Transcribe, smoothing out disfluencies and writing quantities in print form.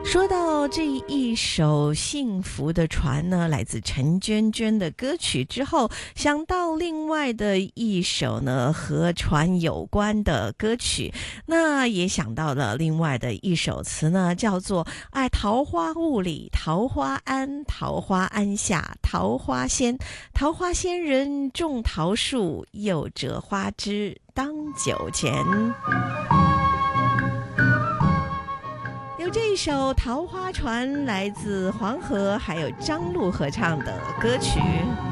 说到这一首幸福的船呢，来自陈娟娟的歌曲之后，想到另外的一首呢和船有关的歌曲，那也想到了另外的一首词呢，叫做桃花坞里桃花庵，桃花庵下桃花仙，桃花仙人种桃树，又折花枝当酒钱。有这一首《桃花船》，来自黄河还有张璐合唱的歌曲。